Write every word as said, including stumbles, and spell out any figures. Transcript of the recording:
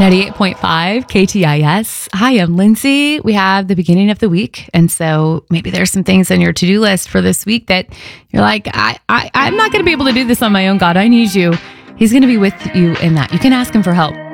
ninety-eight point five K T I S. Hi, I'm Lindsay. We have the beginning of the week. And so maybe there's some things on your to-do list for this week that you're like, I, I, I'm not going to be able to do this on my own. God, I need you. He's going to be with you in that. You can ask him for help.